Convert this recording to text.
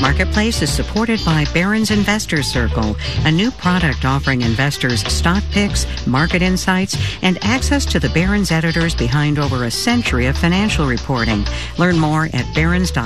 Marketplace is supported by Barron's Investor Circle, a new product offering investors stock picks, market insights, and access to the Barron's editors behind over a century of financial reporting. Learn more at barrons.com.